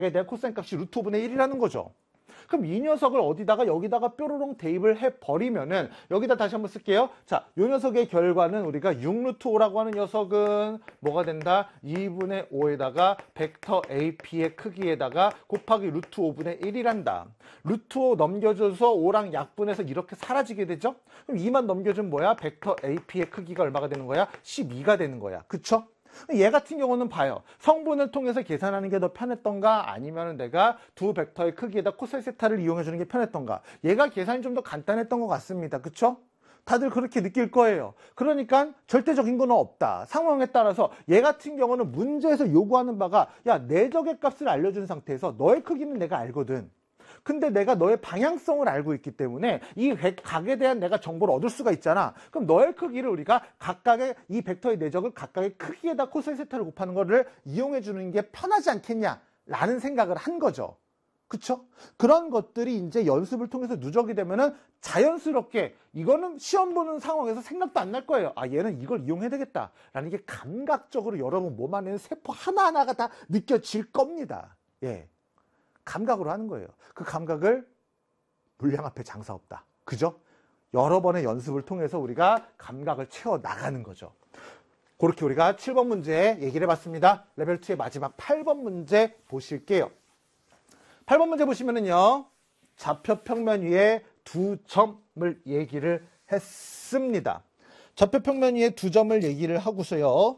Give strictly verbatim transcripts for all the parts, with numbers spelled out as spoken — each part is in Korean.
대한 코사인 값이 루트 오분의 일이라는 거죠. 그럼 이 녀석을 어디다가 여기다가 뾰로롱 대입을 해버리면은 여기다 다시 한번 쓸게요. 자, 이 녀석의 결과는 우리가 육 루트 오라고 하는 녀석은 뭐가 된다? 이분의 오에다가 벡터 에이피의 크기에다가 곱하기 루트 오분의 일이란다. 루트 오 넘겨줘서 오랑 약분해서 이렇게 사라지게 되죠? 그럼 이만 넘겨주면 뭐야? 벡터 에이피의 크기가 얼마가 되는 거야? 십이가 되는 거야. 그쵸? 얘 같은 경우는 봐요. 성분을 통해서 계산하는 게 더 편했던가 아니면 내가 두 벡터의 크기에다 코사인 세타를 이용해 주는 게 편했던가. 얘가 계산이 좀 더 간단했던 것 같습니다. 그쵸? 다들 그렇게 느낄 거예요. 그러니까 절대적인 건 없다. 상황에 따라서 얘 같은 경우는 문제에서 요구하는 바가 야, 내적의 값을 알려준 상태에서 너의 크기는 내가 알거든. 근데 내가 너의 방향성을 알고 있기 때문에 이 각에 대한 내가 정보를 얻을 수가 있잖아. 그럼 너의 크기를 우리가 각각의 이 벡터의 내적을 각각의 크기에다 코사인 세타를 곱하는 거를 이용해 주는 게 편하지 않겠냐라는 생각을 한 거죠. 그쵸? 그런 것들이 이제 연습을 통해서 누적이 되면은 자연스럽게 이거는 시험 보는 상황에서 생각도 안 날 거예요. 아, 얘는 이걸 이용해야 되겠다라는 게 감각적으로 여러분 몸 안에는 세포 하나하나가 다 느껴질 겁니다. 예. 감각으로 하는 거예요. 그 감각을 물량 앞에 장사 없다. 그죠? 여러 번의 연습을 통해서 우리가 감각을 채워 나가는 거죠. 그렇게 우리가 칠 번 문제 얘기를 해봤습니다. 레벨 이의 마지막 팔 번 문제 보실게요. 팔 번 문제 보시면은요, 좌표 평면 위에 두 점을 얘기를 했습니다. 좌표 평면 위에 두 점을 얘기를 하고서요,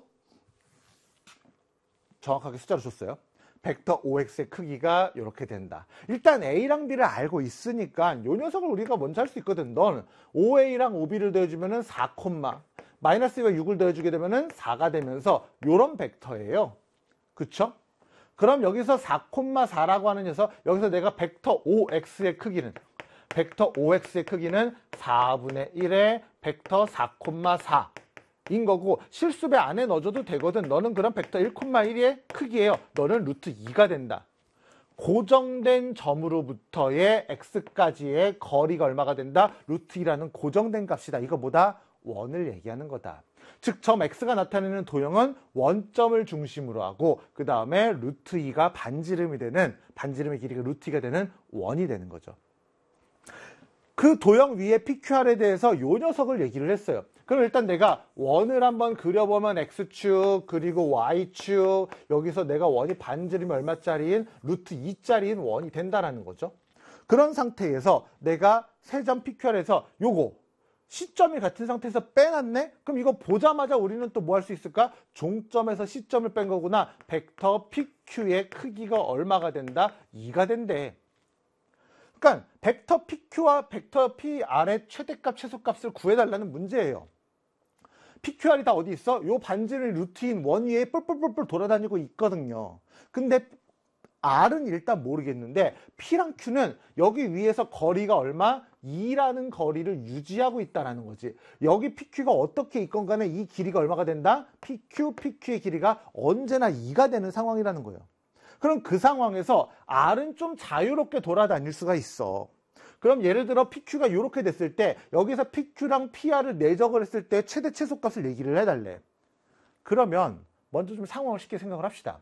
정확하게 숫자로 줬어요. 벡터 오엑스의 크기가 이렇게 된다. 일단 A랑 B를 알고 있으니까 이 녀석을 우리가 먼저 할 수 있거든. 넌 오 에이랑 오 비를 더해주면 사, 마이너스 이와 육을 더해주게 되면 사가 되면서 이런 벡터예요. 그쵸? 그럼 여기서 사, 사라고 하는 녀석, 여기서 내가 벡터 오엑스의 크기는 벡터 오엑스의 크기는 사분의 일의 벡터 사, 사 인 거고, 실수배 안에 넣어줘도 되거든. 너는 그럼 벡터 일, 일의 크기예요. 너는 루트 이가 된다. 고정된 점으로부터의 x까지의 거리가 얼마가 된다? 루트 이라는 고정된 값이다. 이거 뭐다? 원을 얘기하는 거다. 즉, 점 x가 나타내는 도형은 원점을 중심으로 하고 그 다음에 루트 이가 반지름이 되는, 반지름의 길이가 루트 이가 되는 원이 되는 거죠. 그 도형 위에 피큐알에 대해서 요 녀석을 얘기를 했어요. 그럼 일단 내가 원을 한번 그려보면 x축 그리고 y축, 여기서 내가 원이 반지름이 얼마짜리인 루트 이짜리인 원이 된다라는 거죠. 그런 상태에서 내가 세 점 피큐알에서 요거 시점이 같은 상태에서 빼놨네? 그럼 이거 보자마자 우리는 또 뭐 할 수 있을까? 종점에서 시점을 뺀 거구나. 벡터 피큐의 크기가 얼마가 된다? 이가 된대. 그러니까 벡터 피큐와 벡터 피알의 최대값, 최소값을 구해달라는 문제예요. 피큐알이 다 어디 있어? 요 반지름 루트인 원 위에 뿔뿔뿔뿔 돌아다니고 있거든요. 근데 R은 일단 모르겠는데 P랑 Q는 여기 위에서 거리가 얼마? 이라는 거리를 유지하고 있다는 거지. 여기 피큐가 어떻게 있건 간에 이 길이가 얼마가 된다? 피큐, 피큐의 길이가 언제나 이가 되는 상황이라는 거예요. 그럼 그 상황에서 R은 좀 자유롭게 돌아다닐 수가 있어. 그럼 예를 들어 피큐가 이렇게 됐을 때 여기서 피큐랑 피알을 내적을 했을 때 최대 최소값을 얘기를 해달래. 그러면 먼저 좀 상황을 쉽게 생각을 합시다.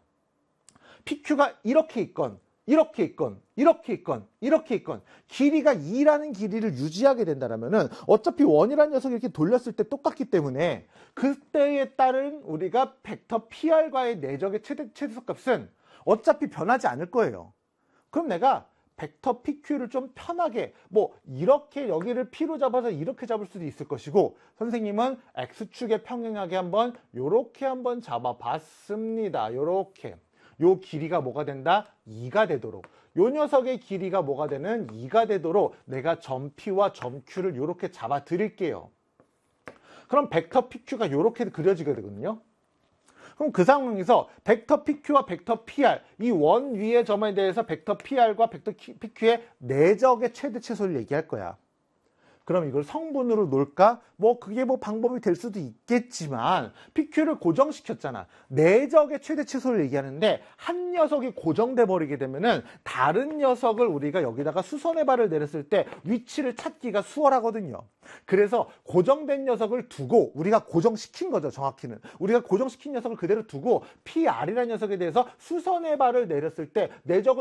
피큐가 이렇게 있건 이렇게 있건 이렇게 있건 이렇게 있건 길이가 이라는 길이를 유지하게 된다면 어차피 원이라는 녀석이 이렇게 돌렸을 때 똑같기 때문에 그때에 따른 우리가 벡터 피알과의 내적의 최대 최소값은 어차피 변하지 않을 거예요. 그럼 내가 벡터 피큐를 좀 편하게 뭐 이렇게 여기를 P로 잡아서 이렇게 잡을 수도 있을 것이고, 선생님은 X축에 평행하게 한번 요렇게 한번 잡아봤습니다. 요렇게. 요 길이가 뭐가 된다? 이가 되도록. 요 녀석의 길이가 뭐가 되는? 이가 되도록 내가 점 P와 점 Q를 요렇게 잡아 드릴게요. 그럼 벡터 피큐가 요렇게 그려지게 되거든요. 그럼 그 상황에서 벡터 피큐와 벡터 피알, 이 원 위의 점에 대해서 벡터 피알과 벡터 피큐의 내적의 최대 최소를 얘기할 거야. 그럼 이걸 성분으로 놓을까? 뭐 그게 뭐 방법이 될 수도 있겠지만 피큐를 고정시켰잖아. 내적의 최대 치수를 얘기하는데 한 녀석이 고정돼 버리게 되면은 다른 녀석을 우리가 여기다가 수선의 발을 내렸을 때 위치를 찾기가 수월하거든요. 그래서 고정된 녀석을 두고 우리가 고정시킨 거죠. 정확히는 우리가 고정시킨 녀석을 그대로 두고 피알이라는 녀석에 대해서 수선의 발을 내렸을 때 내적을